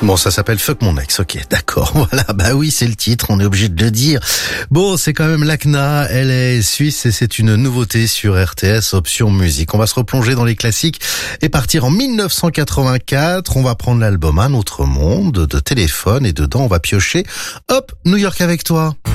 Bon, ça s'appelle Fuck mon ex, ok, d'accord, voilà, bah oui, c'est le titre, on est obligé de le dire. Bon, c'est quand même Lakna, elle est suisse et c'est une nouveauté sur RTS Option Musique. On va se replonger dans les classiques et partir en 1984, on va prendre l'album Un autre monde de Téléphone et dedans on va piocher, hop, New York avec toi.